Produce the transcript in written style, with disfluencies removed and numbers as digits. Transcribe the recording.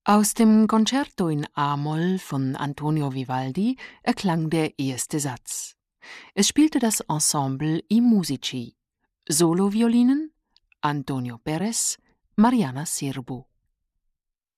Aus dem Concerto in A-Moll von Antonio Vivaldi erklang der erste Satz. Es spielte das Ensemble I Musici. Soloviolinen Antonio Perez, Mariana Sirbu.